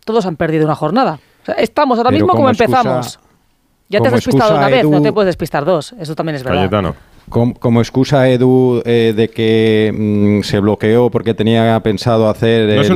todos han perdido una jornada. O sea, estamos ahora mismo como empezamos. Ya te has despistado una vez, no te puedes despistar dos. Eso también es verdad. Cayetano. Como excusa, Edu, de que se bloqueó porque tenía pensado hacer